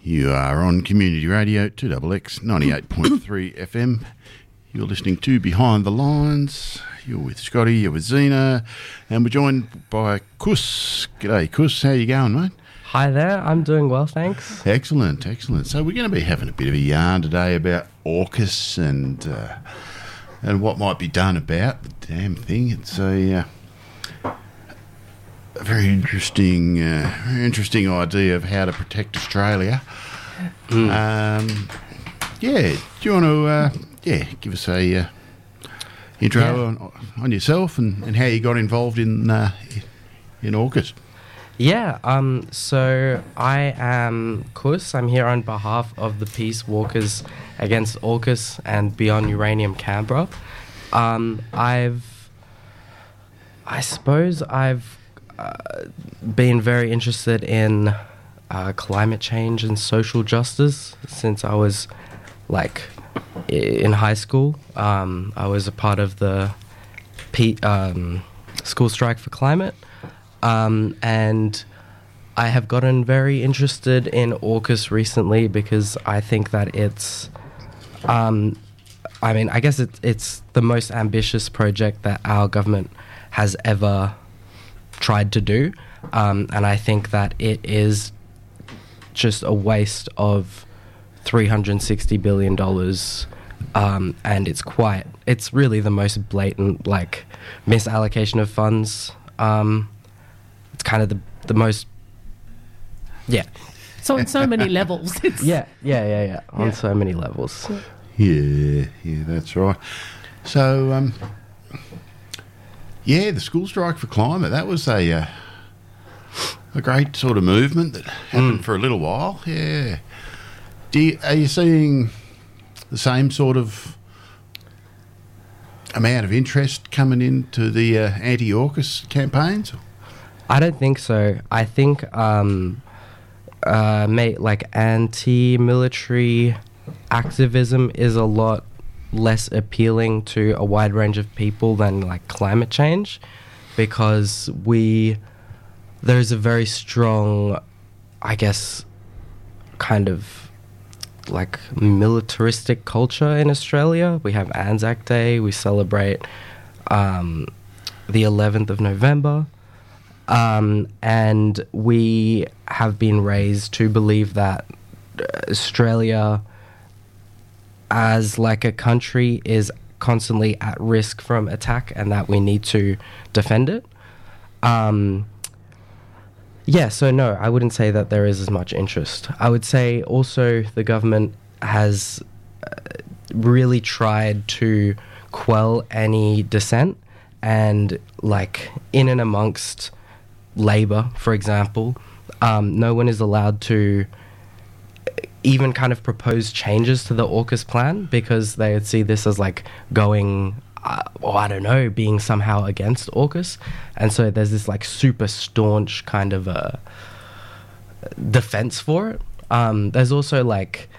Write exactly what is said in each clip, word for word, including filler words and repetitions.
You are on Community Radio, two X X, ninety-eight point three F M. You're listening to Behind the Lines. You're with Scotty, you're with Zena, and we're joined by Kus. G'day, Kus. How you going, mate? Hi there. I'm doing well, thanks. Excellent, excellent. So we're going to be having a bit of a yarn today about AUKUS and uh, and what might be done about the damn thing. It's a, uh, a very interesting, uh, very interesting idea of how to protect Australia. Mm. Um, yeah. Do you want to, uh, yeah, give us a uh, intro yeah. on, on yourself and, and how you got involved in uh, in AUKUS? Yeah, um, so I am Kus. I'm here on behalf of the Peace Walkers Against AUKUS and Beyond Uranium Canberra. Um, I've, I suppose I've uh, been very interested in uh, climate change and social justice since I was, like, I- in high school. Um, I was a part of the P- um, School Strike for Climate. Um, and I have gotten very interested in AUKUS recently because I think that it's, um, I mean, I guess it, it's the most ambitious project that our government has ever tried to do. Um, and I think that it is just a waste of three hundred sixty billion dollars. Um, and it's quite, it's really the most blatant, like, misallocation of funds. Um, It's kind of the the most, yeah. So on so many levels. It's yeah, yeah, yeah, yeah. On Yeah. so many levels. Yeah, yeah, that's right. So, um, yeah, the School Strike for Climate, that was a uh, a great sort of movement that happened mm. for a little while. Yeah. Do you, are you seeing the same sort of amount of interest coming into the uh, anti-AUKUS campaigns? I don't think so. I think, um, uh, mate, like anti-military activism is a lot less appealing to a wide range of people than like climate change, because we there's a very strong, I guess, kind of like militaristic culture in Australia. We have Anzac Day. We celebrate um, the eleventh of November. Um, and we have been raised to believe that Australia as like a country is constantly at risk from attack and that we need to defend it. Um, yeah, so no, I wouldn't say that there is as much interest. I would say also the government has uh, really tried to quell any dissent, and like in and amongst Labor, for example, um, no one is allowed to even kind of propose changes to the AUKUS plan because they would see this as like going, uh, or I don't know, being somehow against AUKUS. And so there's this like super staunch kind of a defense for it. Um, there's also like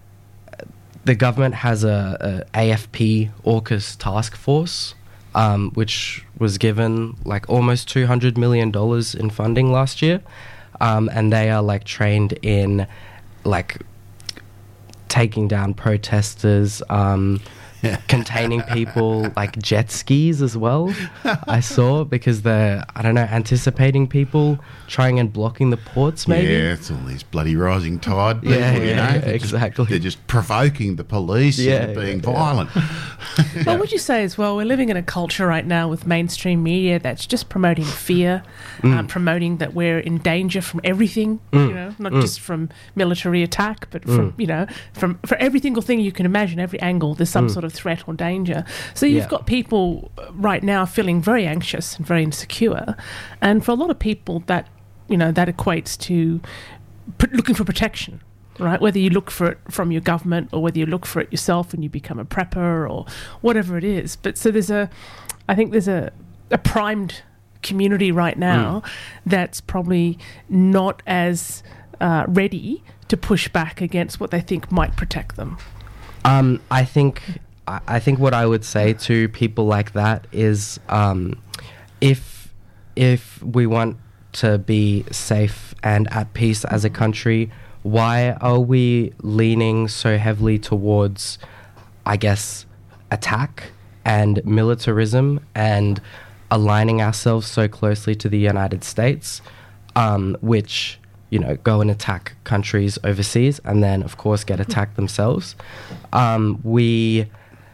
the government has a, a AFP AUKUS task force, Um, which was given like almost two hundred million dollars in funding last year. Um, and they are like trained in like taking down protesters, um, containing people, like jet skis as well, I saw, because they're, I don't know, anticipating people, trying and blocking the ports maybe. Yeah, it's all these bloody rising tide people, Yeah, you yeah, know. yeah, They're exactly. Just, they're just provoking the police Yeah, into being yeah, yeah. violent. Well, would you say as well, we're living in a culture right now with mainstream media that's just promoting fear, Mm. uh, promoting that we're in danger from everything, Mm. you know, not Mm. just from military attack, but from, Mm. you know, from for every single thing you can imagine, every angle, there's some Mm. sort of threat or danger. So you've Yeah. got people right now feeling very anxious and very insecure. And for a lot of people that, you know, that equates to pr- looking for protection. Right, whether you look for it from your government or whether you look for it yourself when you become a prepper or whatever it is. But so there's a, I think there's a, a primed community right now mm. that's probably not as uh, ready to push back against what they think might protect them. Um, I think I think what I would say to people like that is, um, if if we want to be safe and at peace as a country, why are we leaning so heavily towards, I guess, attack and militarism and aligning ourselves so closely to the United States, um, which, you know, go and attack countries overseas and then, of course, get attacked themselves. Um, we...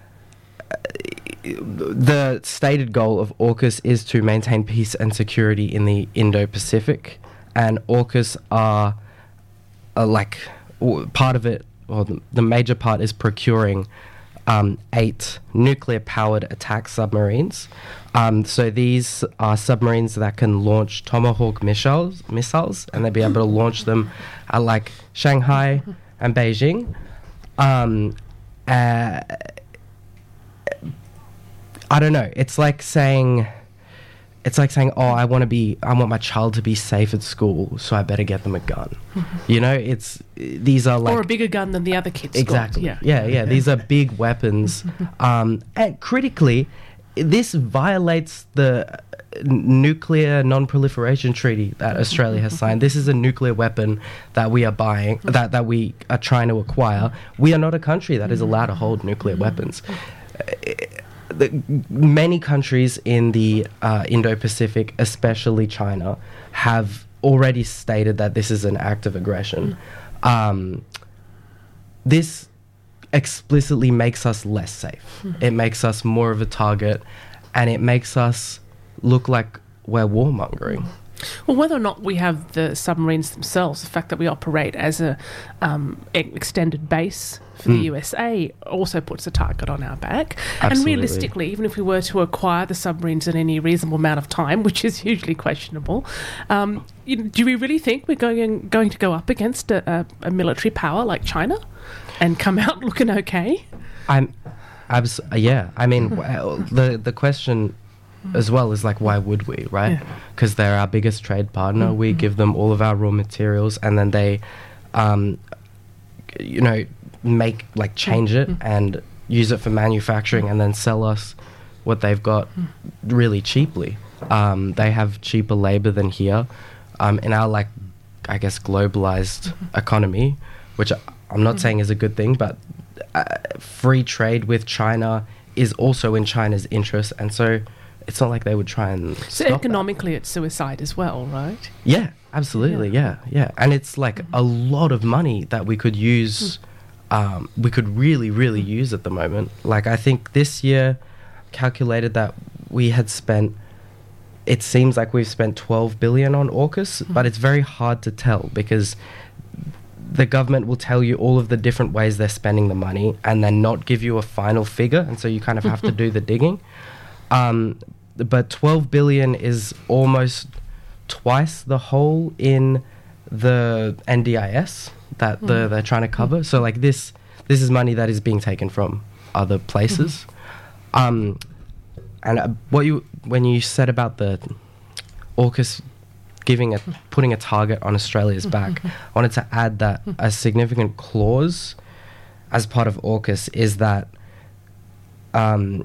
The stated goal of AUKUS is to maintain peace and security in the Indo-Pacific, and AUKUS are, are like w- part of it, or the, the major part is procuring um, eight nuclear-powered attack submarines. Um, so these are submarines that can launch Tomahawk missiles, missiles, and they'll be able to launch them at like Shanghai and Beijing. Um, uh, I don't know. It's like saying, it's like saying, oh, I want to be, I want my child to be safe at school, so I better get them a gun. Mm-hmm. You know, it's these are like or a bigger gun than the other kids. Exactly. Got. Yeah. yeah, yeah. These are big weapons, um, and critically, this violates the nuclear non-proliferation treaty that Australia has signed. This is a nuclear weapon that we are buying, that that we are trying to acquire. We are not a country that is allowed to hold nuclear weapons. The, many countries in the uh, Indo-Pacific, especially China, have already stated that this is an act of aggression. Mm. Um, this explicitly makes us less safe. Mm. It makes us more of a target, and it makes us look like we're warmongering. Well, whether or not we have the submarines themselves, the fact that we operate as a um, extended base for mm. the U S A also puts a target on our back. Absolutely. And realistically, even if we were to acquire the submarines in any reasonable amount of time, which is hugely questionable, um, you, do we really think we're going going to go up against a, a, a military power like China and come out looking okay? I'm, abs- yeah. I mean, w- the the question as well is like, why would we, right? Because yeah. they're our biggest trade partner. Mm-hmm. We give them all of our raw materials, and then they, um, you know, make like change it mm-hmm. and use it for manufacturing, and then sell us what they've got mm-hmm. really cheaply. Um, they have cheaper labor than here. Um, in our like, I guess, globalized mm-hmm. economy, which I'm not mm-hmm. saying is a good thing, but uh, free trade with China is also in China's interest, and so it's not like they would try and so stop economically that. It's suicide as well, right? Yeah, absolutely. Yeah, yeah, yeah. And it's like a lot of money that we could use. Um, we could really, really use at the moment. Like, I think this year calculated that we had spent. It seems like we've spent twelve billion on AUKUS, mm-hmm. but it's very hard to tell because the government will tell you all of the different ways they're spending the money and then not give you a final figure, and so you kind of have to do the digging. Um, but twelve billion is almost twice the whole in the N D I S that mm. the, they're trying to cover. Mm. So like this, this is money that is being taken from other places. Mm. Um, and uh, what you when you said about the AUKUS giving a putting a target on Australia's back, I wanted to add that a significant clause as part of AUKUS is that. Um,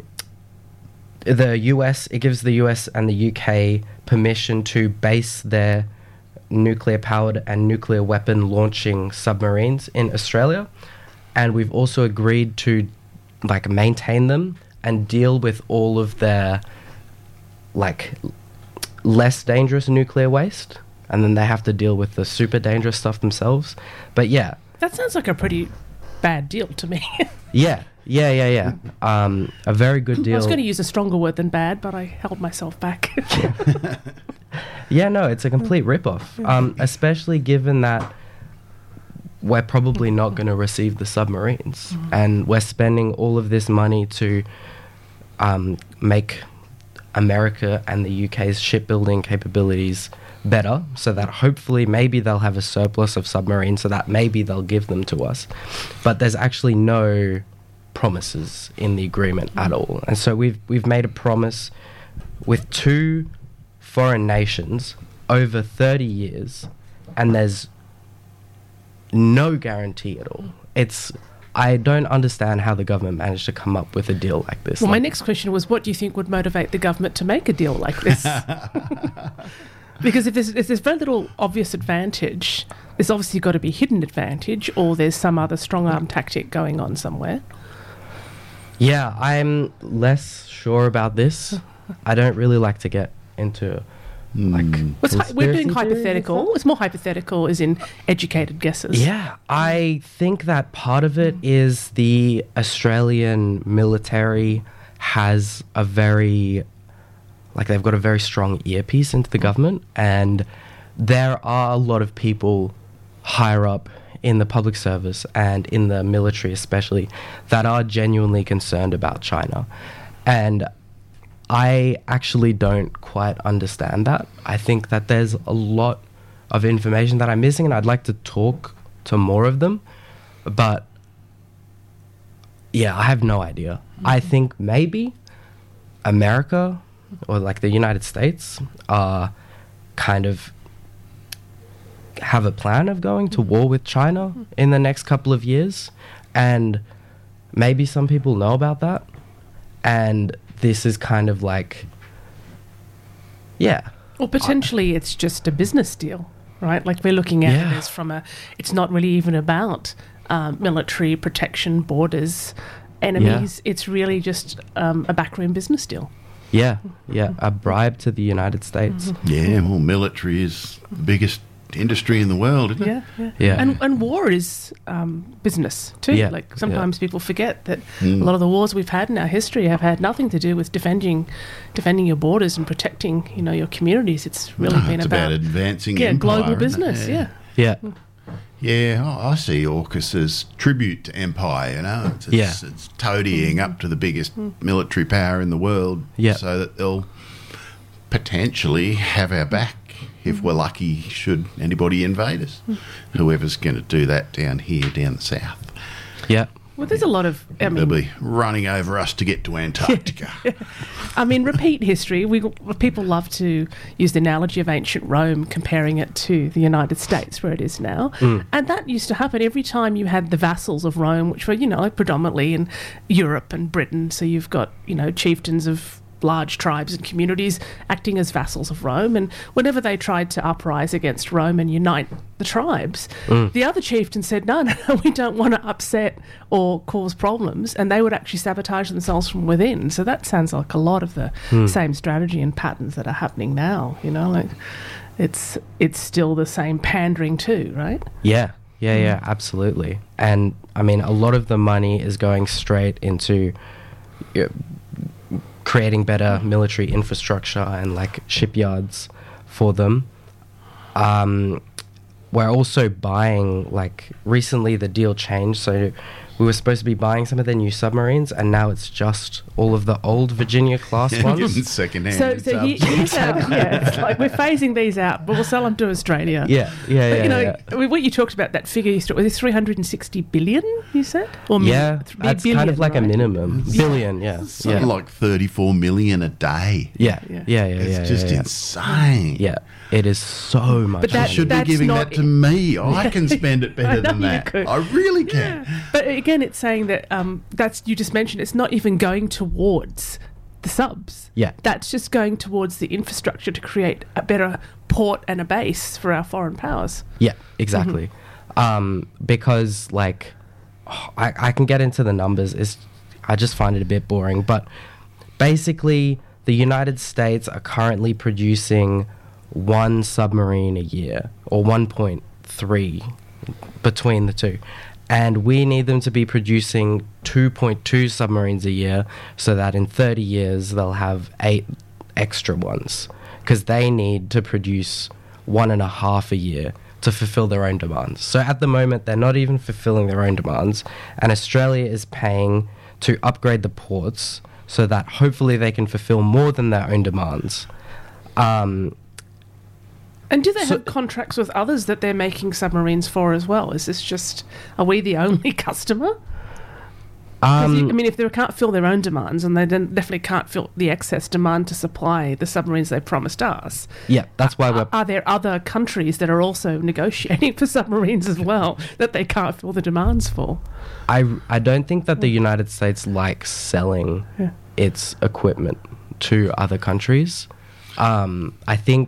The U S, it gives the U S and the U K permission to base their nuclear-powered and nuclear weapon launching submarines in Australia, and we've also agreed to like maintain them and deal with all of their like less dangerous nuclear waste, and then they have to deal with the super dangerous stuff themselves. But yeah, that sounds like a pretty bad deal to me. yeah. Yeah, yeah, yeah. Um, a very good deal. I was going to use a stronger word than bad, but I held myself back. Yeah, no, it's a complete rip-off, um, especially given that we're probably not going to receive the submarines, mm. and we're spending all of this money to um, make America and the U K's shipbuilding capabilities better, so that hopefully maybe they'll have a surplus of submarines, so that maybe they'll give them to us. But there's actually no promises in the agreement at all, and so we've we've made a promise with two foreign nations over thirty years, and there's no guarantee at all. It's I don't understand how the government managed to come up with a deal like this. Well, like, my next question was, what do you think would motivate the government to make a deal like this? Because if there's, if there's very little obvious advantage, there's obviously got to be hidden advantage, or there's some other strong arm tactic going on somewhere. Yeah, I'm less sure about this. I don't really like to get into like. Mm. What's hy- we're doing conspiracy theories and hypothetical. stuff. It's more hypothetical, as in educated guesses. Yeah, I think that part of it is the Australian military has a very, like they've got a very strong earpiece into the government, and there are a lot of people higher up in the public service and in the military especially that are genuinely concerned about China. And I actually don't quite understand that. I think that there's a lot of information that I'm missing, and I'd like to talk to more of them. But yeah, I have no idea. Mm-hmm. I think maybe America or like the United States are kind of have a plan of going to war with China in the next couple of years, and maybe some people know about that, and this is kind of like, yeah. Or potentially it's just a business deal, right? Like we're looking at Yeah. it as from a, it's not really even about um, military protection, borders, enemies. It's really just um, a backroom business deal. Yeah, yeah, a bribe to the United States. Yeah, well, military is the biggest industry in the world, isn't it? Yeah, yeah. Yeah. And and war is um, business too. Yeah, Like sometimes yeah. people forget that Mm. a lot of the wars we've had in our history have had nothing to do with defending defending your borders and protecting, you know, your communities. It's really No, been it's about, about advancing yeah, empire, global isn't it? business. Yeah. Yeah, Yeah, I I see AUKUS as tribute to empire, you know. It's, Yeah. it's, it's toadying up to the biggest military power in the world Yeah. so that they'll potentially have our back if we're lucky should anybody invade us. Whoever's going to do that down here, down the south. yeah, Well, there's a lot of, I They'll mean, be running over us to get to Antarctica. I mean, repeat history. We people love to use the analogy of ancient Rome, comparing it to the United States, where it is now, Mm. and that used to happen every time you had the vassals of Rome, which were, you know, predominantly in Europe and Britain. So you've got, you know, chieftains of large tribes and communities acting as vassals of Rome, and whenever they tried to uprise against Rome and unite the tribes, Mm. the other chieftain said, no, no, no, we don't want to upset or cause problems, and they would actually sabotage themselves from within. So that sounds like a lot of the Mm. same strategy and patterns that are happening now, you know, like it's it's still the same pandering too, right? yeah, yeah, yeah, absolutely. And I mean, a lot of the money is going straight into uh, creating better military infrastructure and like shipyards for them. Um, we're also buying, like, recently the deal changed, so we were supposed to be buying some of their new submarines, and now it's just all of the old Virginia class Getting ones. second-hand So, so he, subs. here's our, yeah, it's like we're phasing these out, but we'll sell them to Australia. Yeah, yeah, But, yeah. you know, yeah. I mean, what you talked about, that figure you started with, is three hundred sixty billion, you said? Or mil- Yeah, th- that's billion, kind of like right? a minimum. Billion, yeah. Something Yeah. like thirty-four million a day. yeah, Yeah. yeah, yeah, yeah. It's yeah, just yeah. insane. Yeah, it is so much. But You that- money. should be that's giving not- that to me. I can spend it I better know than you that. could. I really can. But again, it's saying that um, that's, you just mentioned, it's not even going towards the subs. Yeah. That's just going towards the infrastructure to create a better port and a base for our foreign powers. Yeah, exactly. Um, because like, oh, I, I can get into the numbers. It's, I just find it a bit boring. But basically, the United States are currently producing one submarine a year, or one point three between the two. And we need them to be producing two point two submarines a year, so that in thirty years they'll have eight extra ones, because they need to produce one and a half a year to fulfill their own demands. So at the moment, they're not even fulfilling their own demands, and Australia is paying to upgrade the ports so that hopefully they can fulfill more than their own demands. Um, And do they So- have contracts with others that they're making submarines for as well? Is this just, are we the only customer? 'Cause you- um, I mean, if they can't fill their own demands, and they then definitely can't fill the excess demand to supply the submarines they promised us, yeah, that's why we're are, are there other countries that are also negotiating for submarines as well that they can't fill the demands for? I, I don't think that the United States likes selling Yeah. its equipment to other countries. Um, I think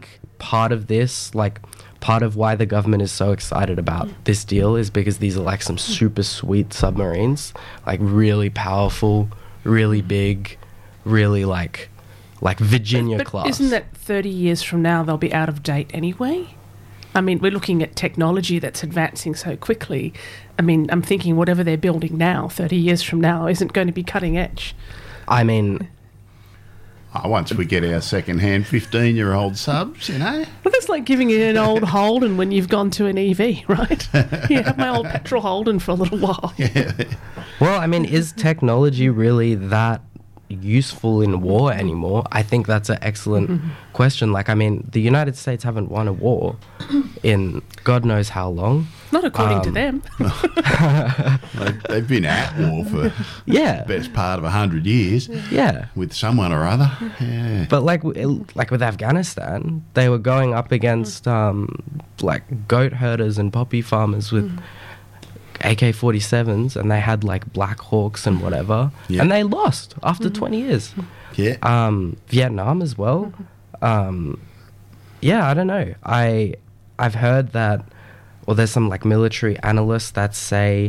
part of this, like, part of why the government is so excited about this deal is because these are like some super sweet submarines, like really powerful, really big, really like like Virginia But class. isn't that thirty years from now they'll be out of date anyway? I mean, we're looking at technology that's advancing so quickly. I mean, I'm thinking whatever they're building now, thirty years from now, isn't going to be cutting edge. I mean, Oh, once we get our second-hand fifteen-year-old subs, you know. Well, that's like giving it an old Holden when you've gone to an E V, right? Yeah, have my old petrol Holden for a little while. well, I mean, is technology really that useful in war anymore? I think that's an excellent Mm-hmm. question. Like, I mean, the United States haven't won a war in God knows how long. Not according to Um, them. They- They've been at war for Yeah, the best part of a hundred years yeah. with someone or other. Yeah. But like, w- like with Afghanistan, they were going up against um, like goat herders and poppy farmers with A K forty-sevens, and they had like Black Hawks and whatever, Yeah. and they lost after twenty years. Yeah. Um, Vietnam as well. Um, yeah, I don't know. I I've heard that, or there's some like military analysts that say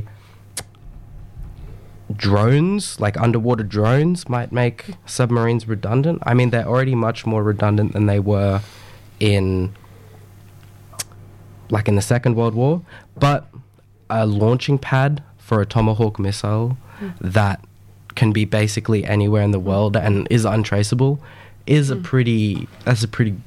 drones, like underwater drones, might make submarines redundant. I mean, they're already much more redundant than they were in like in the Second World War, but a launching pad for a Tomahawk missile that can be basically anywhere in the world and is untraceable is a pretty that's a pretty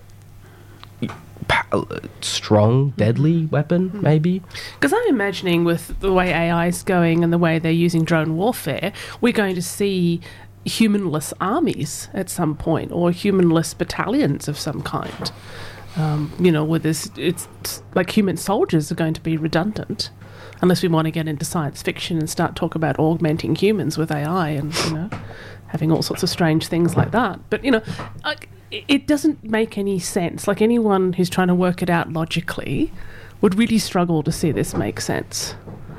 pa- strong, deadly weapon, maybe. Because I'm imagining with the way A I is going and the way they're using drone warfare, we're going to see humanless armies at some point, or humanless battalions of some kind. Um, you know, where there's, it's it's like human soldiers are going to be redundant, unless we want to get into science fiction and start talk about augmenting humans with A I and, you know, having all sorts of strange things like that. But, you know, like, it it doesn't make any sense. Like, anyone who's trying to work it out logically would really struggle to see this make sense.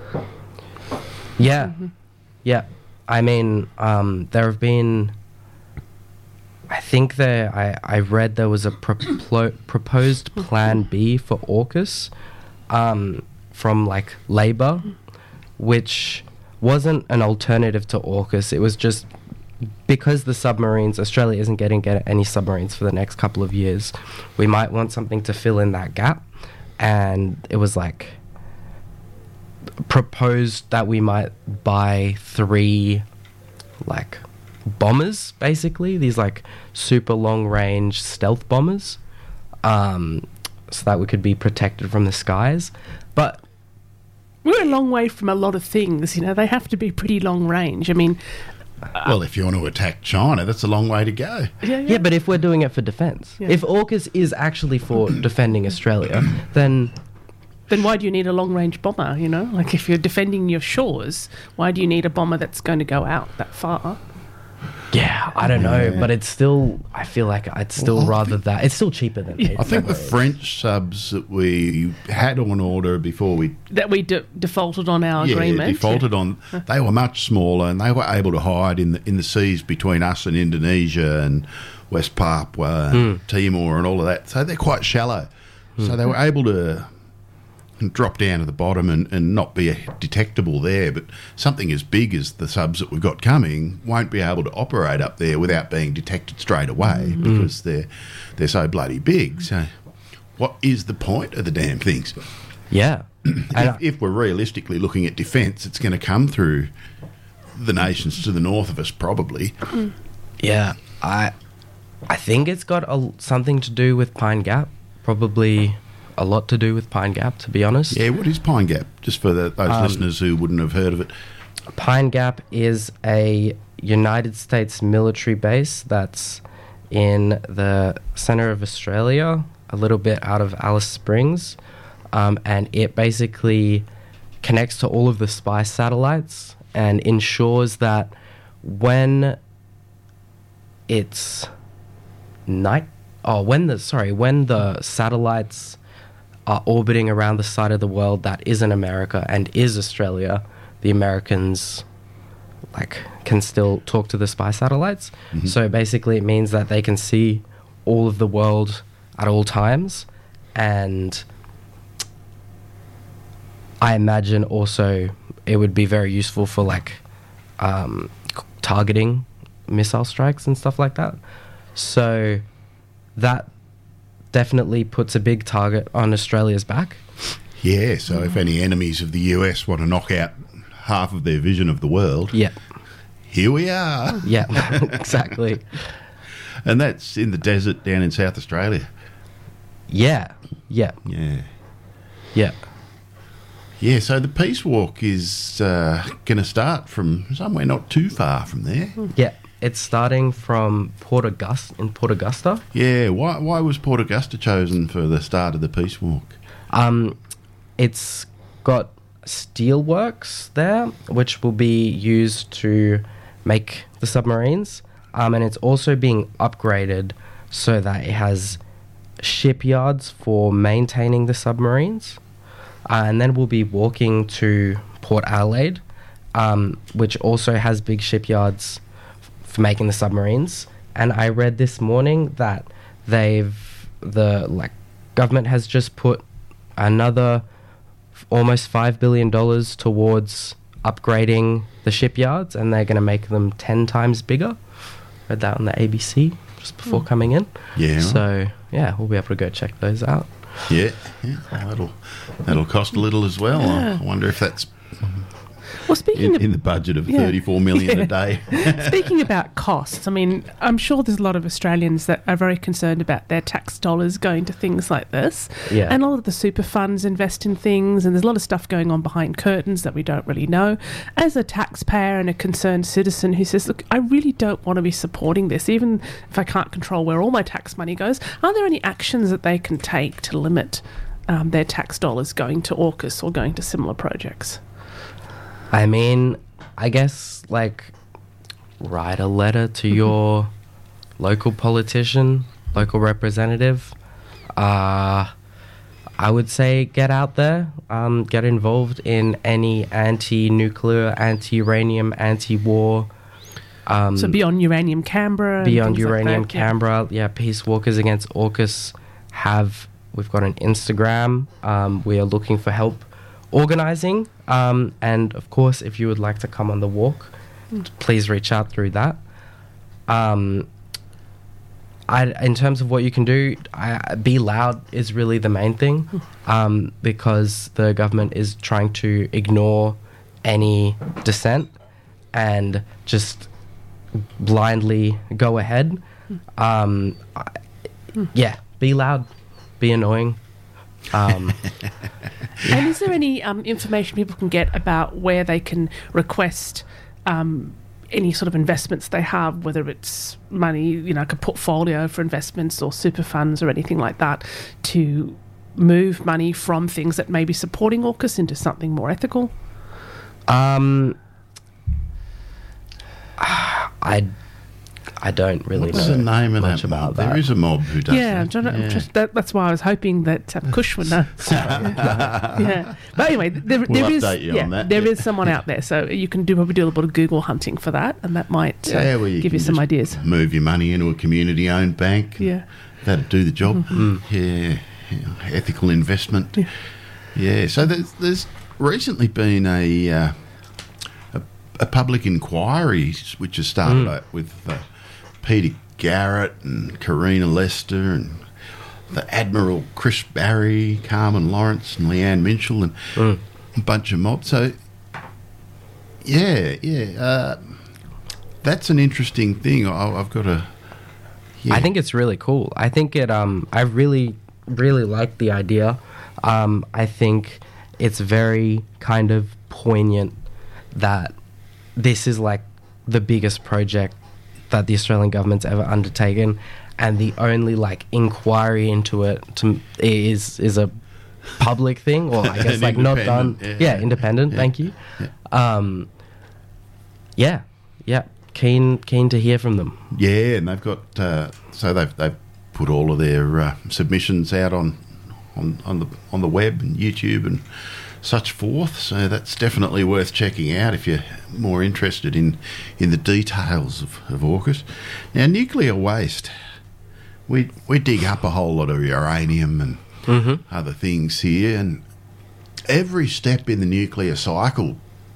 Yeah, yeah. I mean, um, there have been. I think there. I, I read there was a proplo- proposed Plan B for AUKUS um, from like Labour, which wasn't an alternative to AUKUS. It was just because the submarines, Australia isn't getting get any submarines for the next couple of years. We might want something to fill in that gap, and it was like proposed that we might buy three like bombers, basically these like super long range stealth bombers, um, so that we could be protected from the skies. But We're a long way from a lot of things, you know. They have to be pretty long range. I mean, Well, if you want to attack China, that's a long way to go. yeah, yeah, but if we're doing it for defense, Yeah. if AUKUS is actually for defending Australia, then then why do you need a long range bomber, you know? Like, if you're defending your shores, why do you need a bomber that's going to go out that far? yeah, I don't know, Yeah. but it's still, I feel like I'd still Well, I rather think- that. It's still cheaper than Yeah. I think the French subs that we had on order before we That we de- defaulted on our yeah, agreement. defaulted on, they were much smaller and they were able to hide in the in the seas between us and Indonesia and West Papua and Timor and all of that. So they're quite shallow. So they were able to drop down to the bottom and, and not be detectable there. But something as big as the subs that we've got coming won't be able to operate up there without being detected straight away because they're they're so bloody big. So what is the point of the damn things? Yeah. And If, I- if we're realistically looking at defence, it's going to come through the nations to the north of us, probably. Yeah, I I think it's got a, something to do with Pine Gap. Probably a lot to do with Pine Gap, to be honest. Yeah, what is Pine Gap? Just for the, those Um, listeners who wouldn't have heard of it. Pine Gap is a United States military base that's in the center of Australia, a little bit out of Alice Springs, um, and it basically connects to all of the spy satellites and ensures that when it's night, oh, when the sorry, when the satellites are orbiting around the side of the world that isn't America and is Australia, the Americans like can still talk to the spy satellites. So basically, it means that they can see all of the world at all times, and I imagine also it would be very useful for like um, c- targeting missile strikes and stuff like that. So that definitely puts a big target on Australia's back. Yeah, so if any enemies of the U S want to knock out half of their vision of the world, Yeah, here we are. yeah, exactly. And that's in the desert down in South Australia. Yeah, yeah, Yeah. yeah. Yeah, so the Peace Walk is uh, going to start from somewhere not too far from there. Yeah, it's starting from Port Augusta, in Port Augusta. Yeah, why why was Port Augusta chosen for the start of the Peace Walk? Um, it's got steelworks there, which will be used to make the submarines. Um, and it's also being upgraded so that it has shipyards for maintaining the submarines. Uh, and then we'll be walking to Port Adelaide, um, which also has big shipyards f- for making the submarines. And I read this morning that they've the like government has just put another f- almost five billion dollars towards upgrading the shipyards, and they're going to make them ten times bigger. Read that on the A B C just before coming in. Yeah, right. So yeah, we'll be able to go check those out. Yeah, yeah, well, that'll that'll cost a little as well. Yeah. I wonder if that's Well, speaking in, of in the budget of Yeah. thirty-four million Yeah. a day. Speaking about costs, I mean, I'm sure there's a lot of Australians that are very concerned about their tax dollars going to things like this. Yeah. And a lot of the super funds invest in things, and there's a lot of stuff going on behind curtains that we don't really know. As a taxpayer and a concerned citizen who says, look, I really don't want to be supporting this, even if I can't control where all my tax money goes, are there any actions that they can take to limit um, their tax dollars going to AUKUS or going to similar projects? I mean, I guess, like, write a letter to your local politician, local representative. Uh, I would say get out there, um, get involved in any anti-nuclear, anti-uranium, anti-war. Um, So beyond uranium Canberra. and Beyond things like Uranium that, yeah. Canberra, yeah. Peace Walkers Against AUKUS have, we've got an Instagram. Um, we are looking for help organising. Um, and of course, if you would like to come on the walk, please reach out through that. Um, I, in terms of what you can do, I, be loud is really the main thing, um, because the government is trying to ignore any dissent and just blindly go ahead. Um, I, yeah, be loud, be annoying. Um, And is there any um, information people can get about where they can request um, any sort of investments they have, whether it's money, you know, like a portfolio for investments or super funds or anything like that, to move money from things that may be supporting AUKUS into something more ethical? um, I, I don't really What's know the name of much that about mob? that. There is a mob who does Yeah, I'm that. trying to, I'm Yeah. just, that, that's why I was hoping that um, Kush would know. yeah, but anyway, there, We'll there is update you yeah, on that, there yeah. is someone out there, so you can do probably do a little bit of Google hunting for that, and that might uh, Yeah, well, you give you can some just ideas. Move your money into a community-owned bank. Yeah. That'd do the job. Mm-hmm. Yeah, yeah, ethical investment. Yeah. Yeah, so there's, there's recently been a, uh, a a public inquiry which has started Mm. out with uh, Peter Garrett and Karina Lester and the Admiral Chris Barry, Carmen Lawrence and Leanne Minshall and Mm. a bunch of mobs. So, yeah, yeah, uh, that's an interesting thing. I, I've got to... Yeah. I think it's really cool. I think it. Um, I really, really like the idea. Um, I think it's very kind of poignant that this is like the biggest project that the Australian government's ever undertaken, and the only like inquiry into it to, is is a public thing, or I guess An like not done. independent, Yeah, yeah. independent. Yeah. Thank you. Yeah. Um, yeah, yeah. Keen, keen to hear from them. Yeah, and they've got uh, so they've they've put all of their uh, submissions out on, on on the on the web and YouTube and such forth. So that's definitely worth checking out if you're more interested in in the details of, of AUKUS. Now, nuclear waste. we we dig up a whole lot of uranium and Mm-hmm. other things here, and every step in the nuclear cycle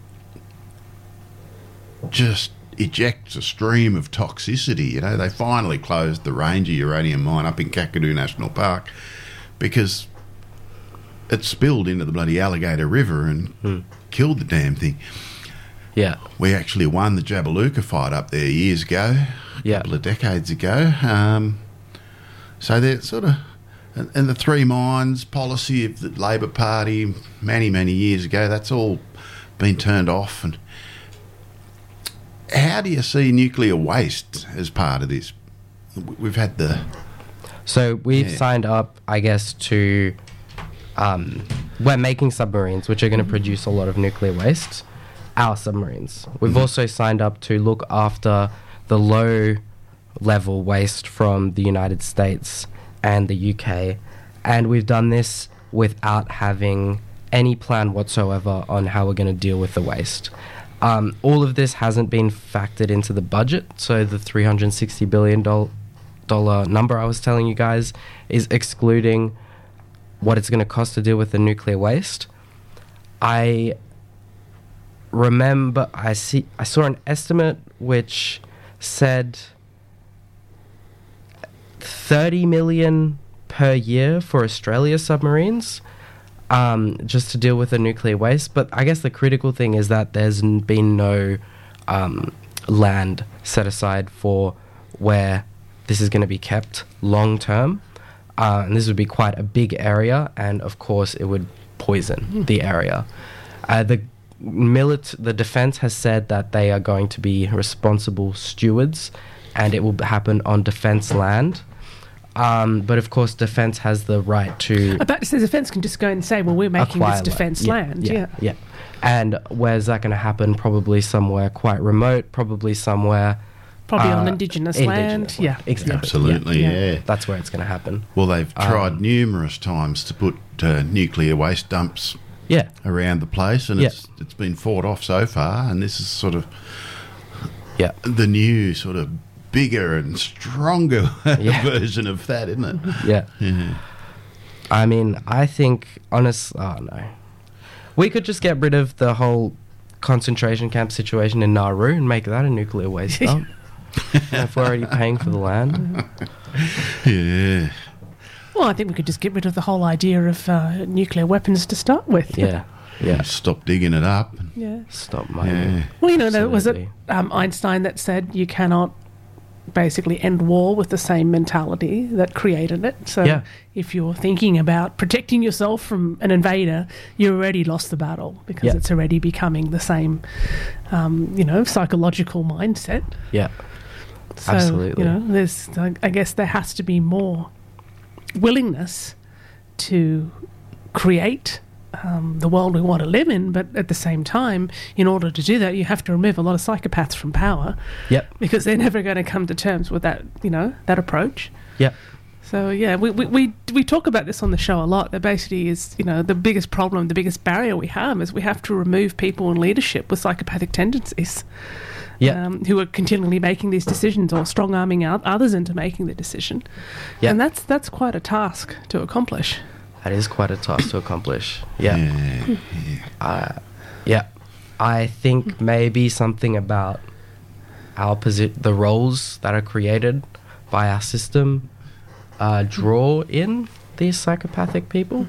just ejects a stream of toxicity. You know, they finally closed the Ranger uranium mine up in Kakadu National Park because it spilled into the bloody Alligator River and Mm. killed the damn thing. Yeah. We actually won the Jabiluka fight up there years ago, a Yeah. couple of decades ago. Um, so they're sort of... And, and the three mines policy of the Labor Party many, many years ago, that's all been turned off. And how do you see nuclear waste as part of this? We've had the... So we've Yeah. signed up, I guess, to... Um, we're making submarines, which are going to produce a lot of nuclear waste. Our submarines. We've Mhm. also signed up to look after the low-level waste from the United States and the U K, and we've done this without having any plan whatsoever on how we're going to deal with the waste. Um, all of this hasn't been factored into the budget, so the three hundred sixty billion dollars number I was telling you guys is excluding what it's going to cost to deal with the nuclear waste. I remember I see I saw an estimate which said thirty million per year for Australia submarines, um, just to deal with the nuclear waste. But I guess the critical thing is that there's n- been no um, land set aside for where this is going to be kept long term. Uh, and this would be quite a big area, and of course it would poison the area. Uh, the milit- the defense has said that they are going to be responsible stewards, and it will happen on defense land. Um, but of course, defense has the right to About to say, the defence can just go and say, well, we're making acquire this defence land. land. Yeah, Yeah. yeah. And where's that going to happen? Probably somewhere quite remote. Probably somewhere Probably uh, on Indigenous, indigenous land. Yeah. exactly. Absolutely, Yeah. yeah. Yeah. That's where it's going to happen. Well, they've tried Um, numerous times to put uh, nuclear waste dumps Yeah, around the place, and Yeah. it's it's been fought off so far, and this is sort of yeah. the new sort of bigger and stronger Yeah. version of that, isn't it? Yeah. Yeah. I mean, I think, honest, oh no. We could just get rid of the whole concentration camp situation in Nauru and make that a nuclear waste dump. If we're already paying for the land. Yeah. Well, I think we could just get rid of the whole idea of uh, nuclear weapons to start with. Yeah, yeah. Stop digging it up. Yeah. Stop mining. Yeah. Well, you know, there was it Absolutely. um, Einstein that said you cannot basically end war with the same mentality that created it. So Yeah. if you're thinking about protecting yourself from an invader, you already lost the battle because Yeah. it's already becoming the same, um, you know, psychological mindset. Yeah. So, Absolutely. You know, there's, I I guess there has to be more willingness to create um, the world we want to live in, but at the same time, in order to do that, you have to remove a lot of psychopaths from power Yep. because they're never going to come to terms with that, you know, that approach. Yep. So yeah, we, we, we, we talk about this on the show a lot. That basically is, you know, the biggest problem, the biggest barrier we have is we have to remove people in leadership with psychopathic tendencies. Yeah. Um, who are continually making these decisions or strong arming out others into making the decision. Yeah. And that's that's quite a task to accomplish. That is quite a task to accomplish. Yeah. Yeah. Uh, yeah. I think maybe something about our posi- the roles that are created by our system uh, draw in these psychopathic people.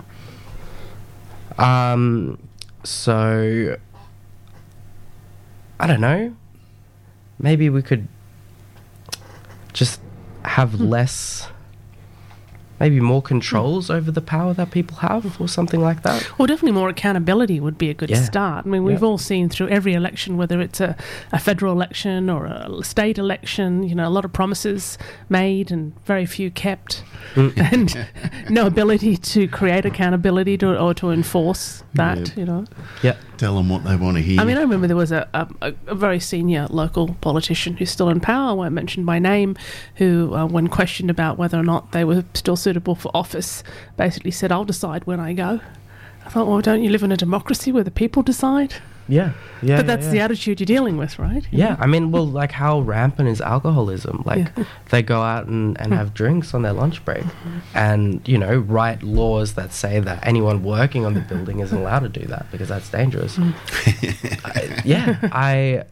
Um, so I don't know. Maybe we could just have less, maybe more controls over the power that people have, or something like that. Well, definitely more accountability would be a good Yeah. start. I mean, we've Yeah. all seen through every election, whether it's a, a federal election or a state election, you know, a lot of promises made and very few kept, and no ability to create accountability to, or to enforce that, Yeah. you know. Yeah. Tell them what they want to hear. I mean, I remember there was a, a, a very senior local politician who's still in power, I won't mention by name, who, uh, when questioned about whether or not they were still suitable for office, basically said, I'll decide when I go. I thought, well, don't you live in a democracy where the people decide? Yeah, yeah. but that's yeah, the yeah. attitude you're dealing with, right? Yeah, I mean, well, like how rampant is alcoholism? Like Yeah. they go out and, and have drinks on their lunch break and, you know, write laws that say that anyone working on the building isn't allowed to do that because that's dangerous. I, yeah, I,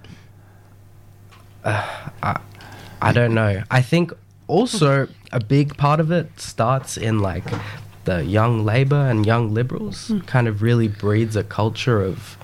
uh, I, I don't know. I think also a big part of it starts in like the young Labour and young Liberals kind of really breeds a culture of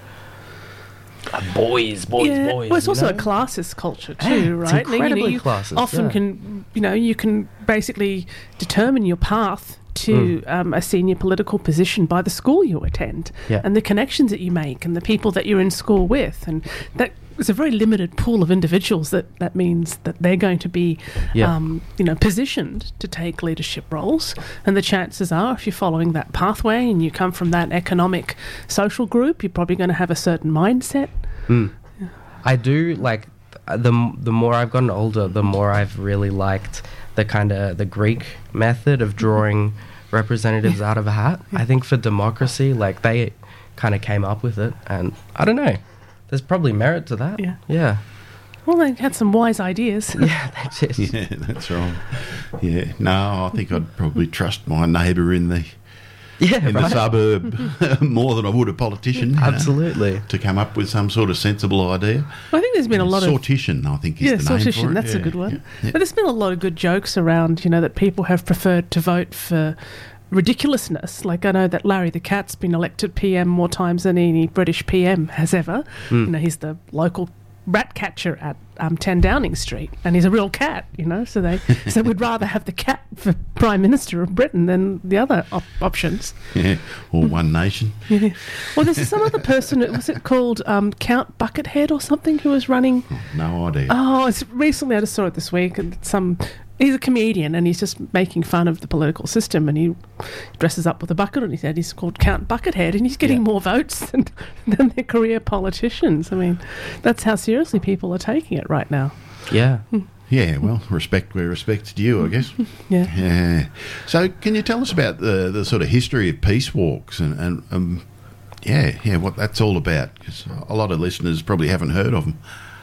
uh, boys, boys, yeah. boys. Well, it's you also know? a classist culture too, Yeah, it's right? And, you know, incredibly you classist, often yeah. can, you know, you can basically determine your path to um, a senior political position by the school you attend Yeah. and the connections that you make and the people that you're in school with, and that is a very limited pool of individuals. That that means that they're going to be, Yeah. um, you know, positioned to take leadership roles. And the chances are, if you're following that pathway and you come from that economic, social group, you're probably going to have a certain mindset. Mm. I do like uh, the m- the more I've gotten older, the more I've really liked the kind of the Greek method of drawing representatives out of a hat. I think for democracy, like they kind of came up with it, and I don't know. There's probably merit to that. Yeah. Yeah. Well, they had some wise ideas. Yeah, that's it. Yeah, that's right. Yeah, no, I think I'd probably trust my neighbour in the Yeah, in right. the suburb more than I would a politician. you know, Absolutely. to come up with some sort of sensible idea. I think there's been a lot of Sortition, I think, is yeah, the name sortition. for it. That's a Yeah, good one. yeah, yeah. But there's been a lot of good jokes around, you know, that people have preferred to vote for ridiculousness. Like I know that Larry the Cat's been elected P M more times than any British P M has ever. Mm. You know, he's the local rat catcher at um, ten Downing Street, and he's a real cat. You know, so they so we'd rather have the cat for Prime Minister of Britain than the other op- options. Yeah, or One Nation. Yeah. Well, there's some other person. Was it called um, Count Buckethead or something who was running? No idea. Oh, it's recently. I just saw it this week, and some. He's a comedian, and he's just making fun of the political system, and he dresses up with a bucket on his head. He's called Count Buckethead, and he's getting Yeah. more votes than, than their career politicians. I mean, that's how seriously people are taking it right now. Yeah. Yeah, well, respect where respect's due, I guess. Yeah. Yeah. So, can you tell us about the, the sort of history of peace walks and, and um, yeah, yeah, what that's all about? Because a lot of listeners probably haven't heard of them.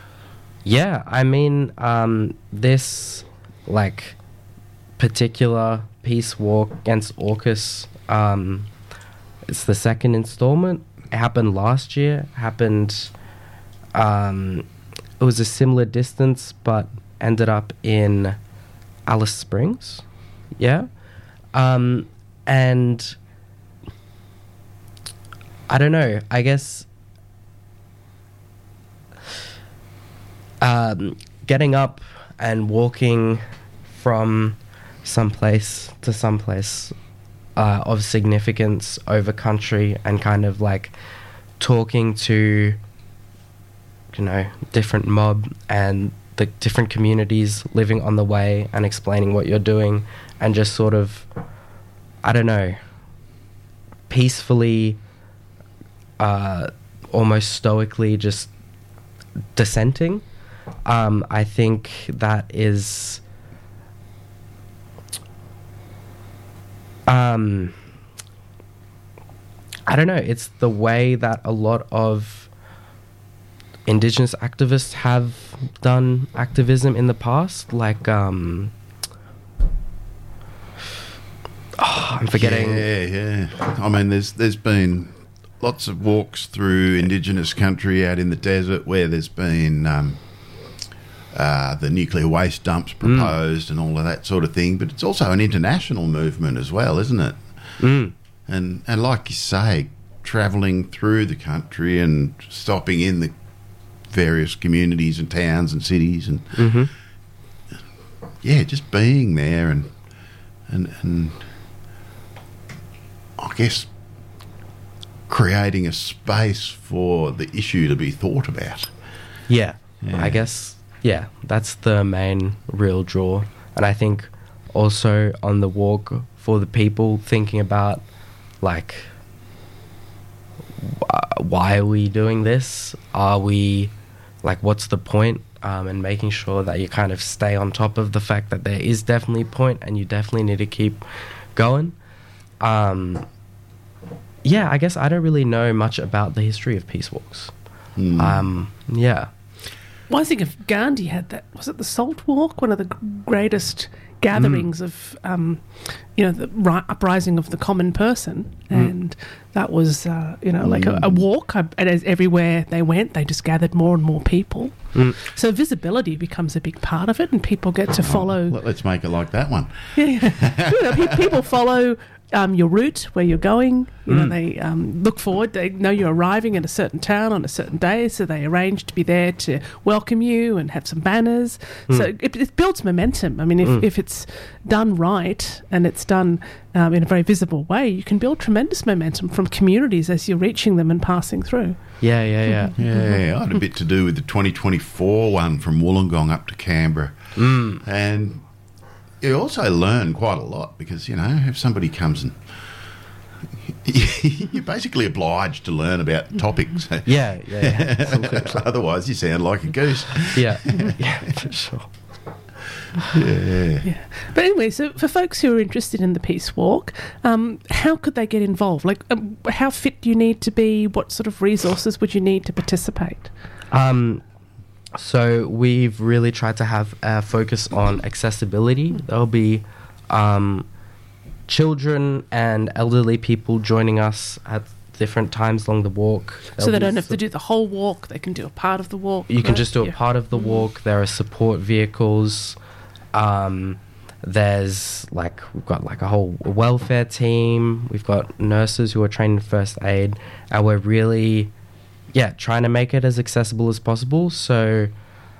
Yeah, I mean, um, this like particular peace walk against AUKUS, um, it's the second installment. It happened last year. Happened. Um, it was a similar distance, but ended up in Alice Springs. Yeah, um, and I don't know. I guess. Um, getting up and walking from someplace to someplace uh, of significance over country and kind of like talking to, you know, different mob and the different communities living on the way and explaining what you're doing and just sort of, I don't know, peacefully, uh, almost stoically just dissenting. Um, I think that is um, I don't know, it's the way that a lot of Indigenous activists have done activism in the past, like um, oh, I'm forgetting. Yeah, yeah. I mean, there's there's been lots of walks through Indigenous country out in the desert where there's been um, uh, the nuclear waste dumps proposed mm. and all of that sort of thing. But it's also an international movement as well, isn't it? Mm. And and like you say, travelling through the country and stopping in the various communities and towns and cities and mm-hmm. yeah, just being there and and and I guess creating a space for the issue to be thought about. Yeah, Yeah. I guess, yeah, that's the main real draw. And I think also on the walk for the people thinking about, like, wh- why are we doing this? Are we, like, what's the point? Um, and making sure that you kind of stay on top of the fact that there is definitely a point and you definitely need to keep going. Um, yeah, I guess I don't really know much about the history of peace walks. Mm. Um, yeah. Well, I think if Gandhi had that, was it the Salt Walk, one of the g- greatest gatherings mm. of, um, you know, the ri- uprising of the common person, mm. and that was, uh, you know, like mm. a, a walk. I, and as everywhere they went, they just gathered more and more people. Mm. So visibility becomes a big part of it, and people get to follow. Well, let's make it like that one. Yeah, you know, pe- people follow. Um, your route, where you're going, you know, Mm. they um, look forward. They know you're arriving in a certain town on a certain day, so they arrange to be there to welcome you and have some banners. Mm. So it, it builds momentum. I mean, if, Mm. if it's done right and it's done um, in a very visible way, you can build tremendous momentum from communities as you're reaching them and passing through. Yeah, yeah, yeah. Yeah, I had a bit to do with the twenty twenty-four one from Wollongong up to Canberra. Mm. And you also learn quite a lot because, you know, if somebody comes and you're basically obliged to learn about topics. Yeah, yeah, yeah. Otherwise you sound like a goose. Yeah, yeah, for sure. Yeah. Yeah. But anyway, so for folks who are interested in the Peace Walk, um, how could they get involved? Like, um, how fit do you need to be? What sort of resources would you need to participate? Um, so we've really tried to have a focus on accessibility. There'll be um, children and elderly people joining us at different times along the walk. So There'll they be don't have su- to do the whole walk. They can do a part of the walk. You can right? just do a Yeah. part of the walk. There are support vehicles. Um, there's like we've got like a whole welfare team. We've got nurses who are trained in first aid, and we're really, yeah, trying to make it as accessible as possible. So,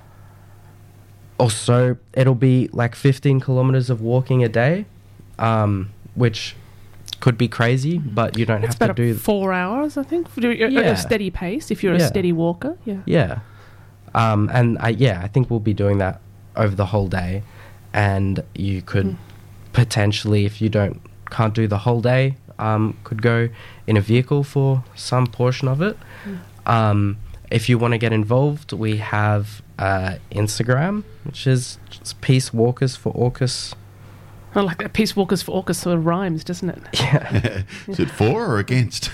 also it'll be like fifteen kilometers of walking a day, um, which could be crazy, but you don't It's have to about do. four hours, I think, for doing- at Yeah. a steady pace if you're Yeah. a steady walker. Yeah. Yeah. Um, and I, yeah, I think we'll be doing that over the whole day. And you could Mm. potentially, if you don't can't do the whole day, um, could go in a vehicle for some portion of it. Mm. Um, if you want to get involved, we have uh, Instagram, which is just Peace Walkers for AUKUS. I like that. Peace Walkers for AUKUS sort of rhymes, doesn't it? Yeah. Is it for or against?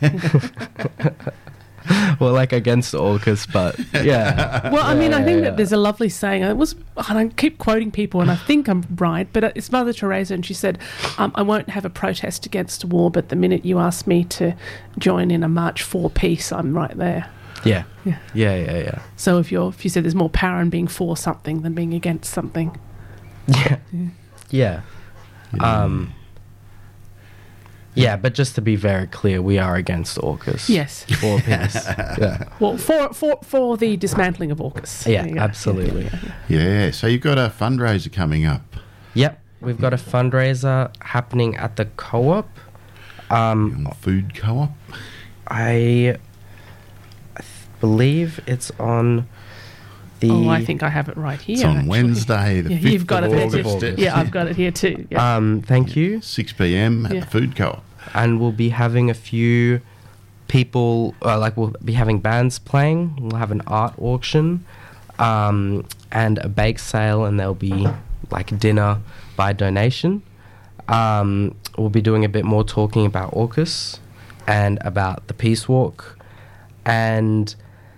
Well, like against AUKUS, but yeah. Well, I mean, Yeah, I think yeah. that there's a lovely saying. It was, and I keep quoting people, and I think I'm right, but it's Mother Teresa, and she said, um, I won't have a protest against war, but the minute you ask me to join in a march for peace, I'm right there. Yeah. Yeah. Yeah, yeah, yeah. So if you're, if you said there's more power in being for something than being against something. Yeah. Yeah. Yeah. Um, yeah, but just to be very clear, we are against AUKUS. Yes. For peace. Yeah. Well, for for for the dismantling of AUKUS. Yeah, There you go. absolutely. Yeah, yeah, yeah. Yeah, so you've got a fundraiser coming up. Yep. We've got a fundraiser happening at the co-op. Um, On Food Co-op. I, I th- believe it's on the... Oh, I think I have it right here. It's on actually. Wednesday, the Yeah, fifth you've got of it there August. too. August. Yeah, I've got it here too. Yeah. Um, thank you. six p.m. at Yeah. the Food Co-op. And we'll be having a few people, uh, like we'll be having bands playing. We'll have an art auction um, and a bake sale, and there'll be like dinner by donation. Um, we'll be doing a bit more talking about AUKUS and about the Peace Walk, and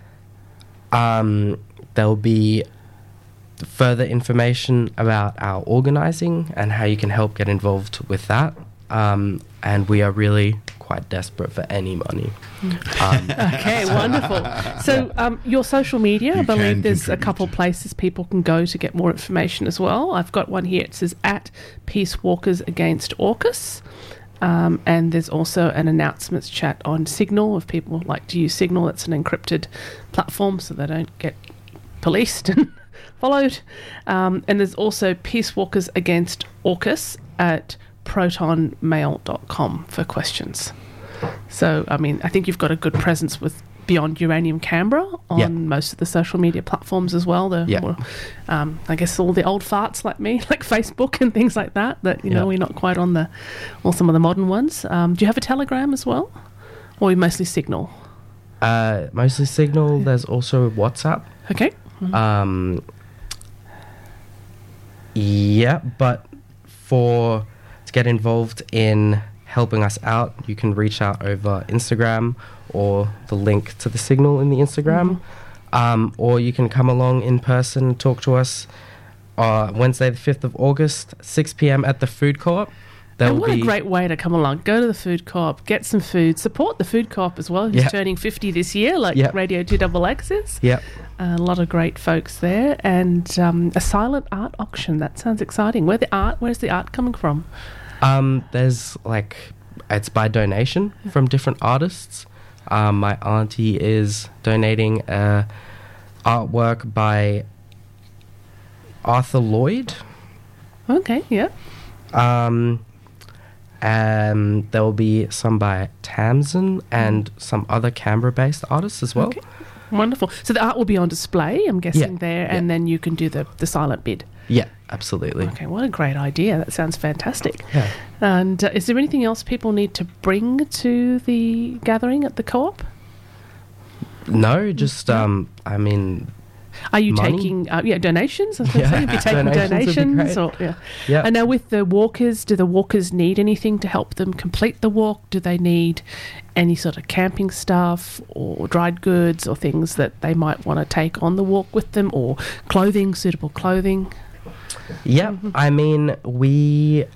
um, there'll be further information about our organising and how you can help get involved with that. Um, and we are really quite desperate for any money. Um, Okay, wonderful. So, um, your social media, I You believe can there's a contribute. couple places people can go to get more information as well. I've got one here. It says at Peace Walkers Against AUKUS. Um, and there's also an announcements chat on Signal if people like to use Signal. It's an encrypted platform so they don't get policed and followed. Um, and there's also Peace Walkers Against AUKUS at proton mail dot com for questions. So, I mean, I think you've got a good presence with Beyond Uranium Canberra on Yeah. most of the social media platforms as well. The Yeah. more, um, I guess all the old farts like me, like Facebook and things like that, that, you know, Yeah. we're not quite on the, or some of the modern ones. Um, do you have a Telegram as well? Or you mostly Signal? uh, mostly Signal. There's also WhatsApp. Okay. Um, yeah, but for to get involved in helping us out, you can reach out over Instagram or the link to the signal in the Instagram. Mm-hmm. Um, or you can come along in person and talk to us uh, Wednesday the fifth of August, six p.m. at the Food Co-op. There And will what be a great way to come along. Go to the Food Co-op, get some food, support the Food Co-op as well, who's Yep. turning fifty this year, like Yep. Radio two X X is. Yep. A lot of great folks there. And um, a silent art auction. That sounds exciting. Where the art? Where's the art coming from? Um, there's like, it's by donation from different artists. Um, my auntie is donating uh, artwork by Arthur Lloyd. Okay, yeah. Um, and there will be some by Tamsin and some other Canberra-based artists as well. Okay. Wonderful. So the art will be on display, I'm guessing, Yeah, there, yeah. and then you can do the, the silent bid. Yeah, absolutely. Okay, what a great idea. That sounds fantastic. Yeah. And uh, is there anything else people need to bring to the gathering at the co-op? No, just um, I mean, Are you Money? taking uh, yeah donations? I was going to Yeah. say, you'll be taking Donations would be donations. great. Or, yeah. yeah. And now with the walkers, do the walkers need anything to help them complete the walk? Do they need any sort of camping stuff or dried goods or things that they might want to take on the walk with them, or clothing, suitable clothing? Yep. I mean, we.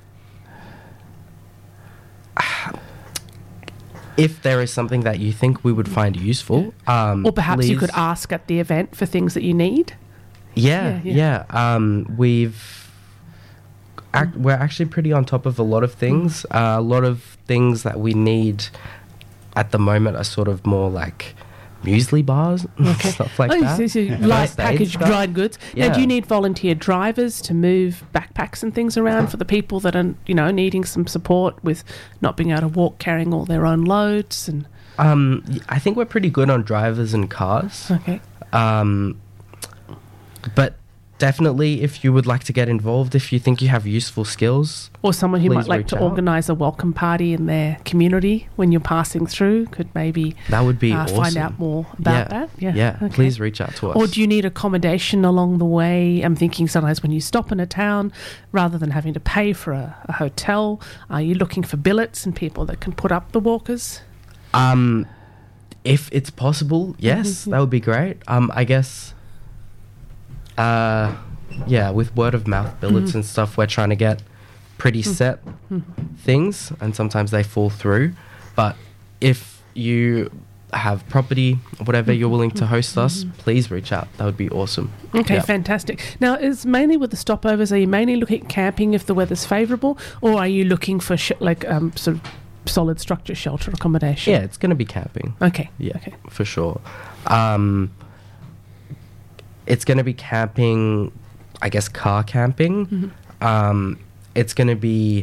If there is something that you think we would find useful, um, Or perhaps you please- could ask at the event for things that you need? Yeah, Yeah, yeah. Um, we've ac- we're actually pretty on top of a lot of things. Uh, a lot of things that we need at the moment are sort of more like muesli bars, stuff like oh, that. so, so Yeah. light First aid packaged stuff. dried goods. Now, Yeah. do you need volunteer drivers to move backpacks and things around for the people that are, you know, needing some support with not being able to walk, carrying all their own loads? And Um, y- I think we're pretty good on drivers and cars. okay, Um, but definitely, if you would like to get involved, if you think you have useful skills, or someone who Please might like reach to out. organise a welcome party in their community when you're passing through, could maybe that would be uh, awesome. find out more about yeah. that. Yeah, Yeah, okay. please reach out to us. Or do you need accommodation along the way? I'm thinking sometimes when you stop in a town, rather than having to pay for a, a hotel, are you looking for billets and people that can put up the walkers? Um, if it's possible, yes, Mhm. that would be great. Um, I guess, uh, yeah, with word of mouth billets Mhm. and stuff, we're trying to get pretty set Mhm. things, and sometimes they fall through. But if you have property, whatever, you're willing to host us, please reach out. That would be awesome. Okay, Yeah. fantastic. Now, is mainly with the stopovers, are you mainly looking at camping if the weather's favourable, or are you looking for sh- like um, sort of solid structure shelter accommodation? Yeah, it's going to be camping. Okay. Yeah, Okay. for sure. Um, it's going to be camping, I guess, car camping. Mhm. Um, it's going to be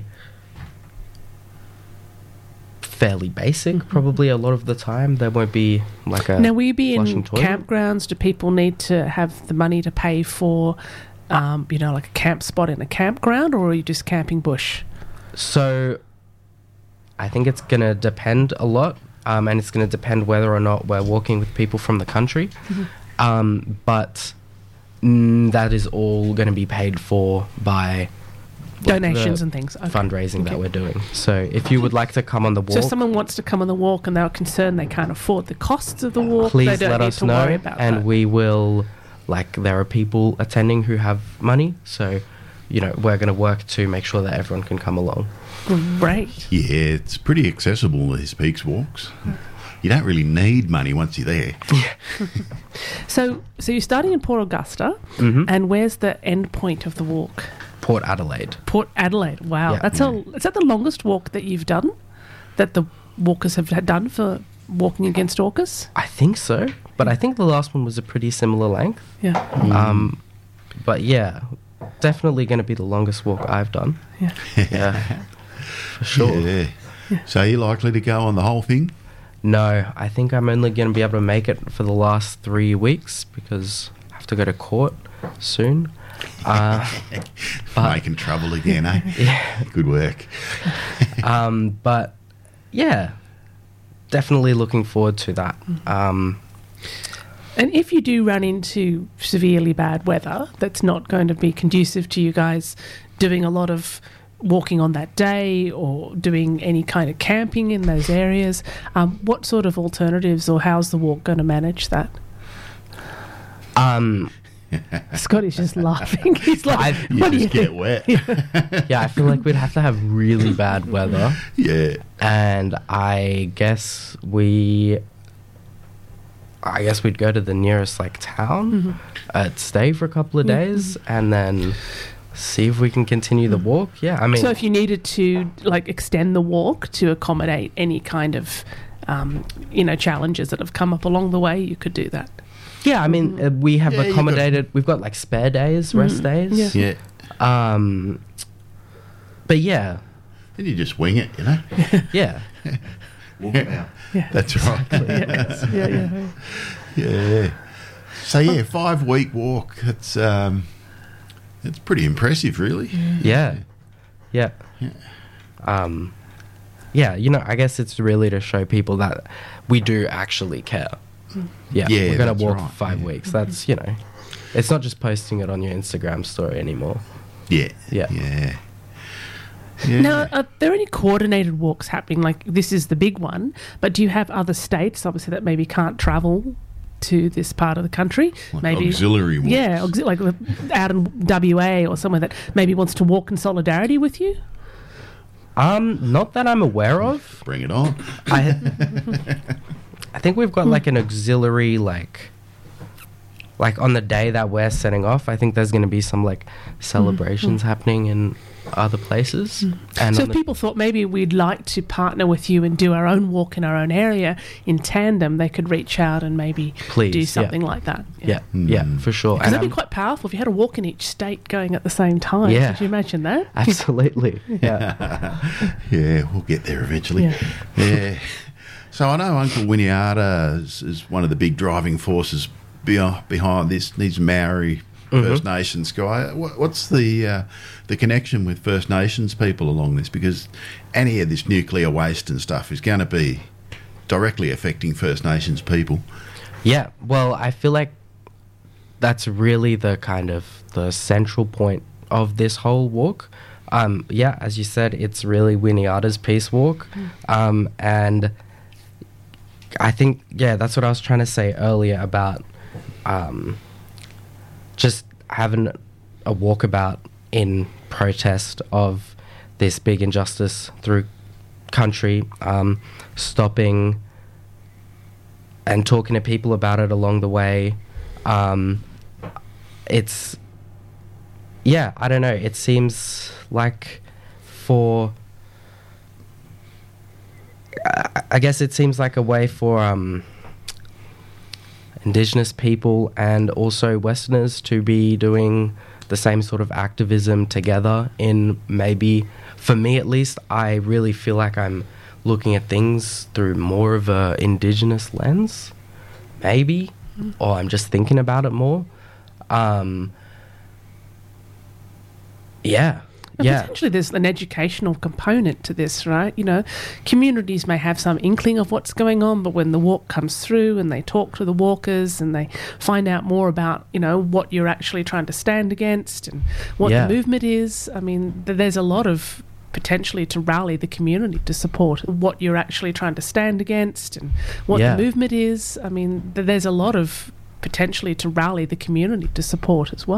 fairly basic, Mhm. probably a lot of the time. There won't be like a Now, will you be in flushing toilet. campgrounds? Do people need to have the money to pay for, um, you know, like a camp spot in a campground, or are you just camping bush? So I think it's going to depend a lot, um, and it's going to depend whether or not we're walking with people from the country. Mhm. Um, but mm, that is all going to be paid for by like, Donations the and things. Okay. fundraising Okay. that we're doing. So if you would like to come on the So walk, if someone wants to come on the walk and they're concerned they can't afford the costs of the walk, they please don't let need us to worry know, about and that. we will. Like there are people attending who have money, so you know we're going to work to make sure that everyone can come along. Great. Yeah, it's pretty accessible, these Peaks walks. You don't really need money once you're there. So, so you're starting in Port Augusta, Mhm. and where's the end point of the walk? Port Adelaide. Port Adelaide. Wow, Yeah. that's a. Is that the longest walk that you've done? That the walkers have had done for walking against orcas? I think so, but I think the last one was a pretty similar length. Yeah. Um, but yeah, definitely going to be the longest walk I've done. Yeah. Yeah, for sure. Yeah. So you're likely to go on the whole thing? No, I think I'm only going to be able to make it for the last three weeks because I have to go to court soon. Uh, but Making trouble again, eh? yeah, Good work. um, but yeah, definitely looking forward to that. Um, And if you do run into severely bad weather, that's not going to be conducive to you guys doing a lot of walking on that day or doing any kind of camping in those areas. Um, what sort of alternatives, or how's the walk going to manage that? Um, Scotty's just laughing. He's like, I- You what do you just get think? wet. yeah, I feel like we'd have to have really bad weather, Yeah. and I guess we, I guess we'd go to the nearest like town, Mm-hmm. uh, stay for a couple of days, and then see if we can continue the walk. Yeah, I mean, So if you needed to like extend the walk to accommodate any kind of um, you know, challenges that have come up along the way, you could do that. yeah, I mean, uh, we have Yeah, you got- accommodated. We've got like spare days, rest days. Mm-hmm. Yeah. Yeah. Um, but yeah, And you just wing it, you know? yeah, Walk it out. Yeah. That's right. yeah, yeah, yeah. Yeah. So yeah, five week walk. It's um, it's pretty impressive, really. yeah, yeah. Yeah. Um, yeah, you know, I guess it's really to show people that we do actually care. Yeah, Yeah, we're gonna that's walk right, for five yeah. weeks. That's, you know, it's not just posting it on your Instagram story anymore. Yeah. Yeah. Yeah. Yeah. Now, are there any coordinated walks happening? Like, this is the big one, but do you have other states, obviously, that maybe can't travel to this part of the country? Like maybe auxiliary walks. Yeah, auxi- like out in W A or somewhere that maybe wants to walk in solidarity with you. Um, not that I'm aware of. Bring it on. I, I think we've got like an auxiliary, like, like on the day that we're setting off. I think there's going to be some like celebrations happening in other places. And So on if the- people thought maybe we'd like to partner with you and do our own walk in our own area in tandem, they could reach out and maybe Please, do yeah. something like that. yeah, yeah, for sure. Because And that'd be I'm- quite powerful if you had a walk in each state going at the same time. Yeah. Could you imagine that? absolutely, yeah. Yeah, we'll get there eventually. Yeah. Yeah. So I know Uncle Winiata is, is one of the big driving forces be- behind this. These Maori First Nations guy. What, what's the uh, the connection with First Nations people along this? Because any of this nuclear waste and stuff is going to be directly affecting First Nations people. Yeah, well, I feel like that's really the kind of the central point of this whole walk. Um, yeah, as you said, it's really Winiata's peace walk, um, and I think yeah, that's what I was trying to say earlier about um, just having a walkabout in protest of this big injustice through country, um, stopping and talking to people about it along the way. Um, it's, yeah, I don't know. It seems like for, I, I guess it seems like a way for um, Indigenous people and also Westerners to be doing the same sort of activism together in maybe, for me at least, I really feel like I'm looking at things through more of a Indigenous lens, maybe, or I'm just thinking about it more. Um, yeah, And yeah, potentially there's an educational component to this, right? You know, communities may have some inkling of what's going on, but when the walk comes through and they talk to the walkers and they find out more about, you know, what you're actually trying to stand against and what Yeah. the movement is, I mean, th- there's a lot of potentially to rally the community to support what you're actually trying to stand against and what Yeah. the movement is. I mean, th- there's a lot of potentially to rally the community to support as well.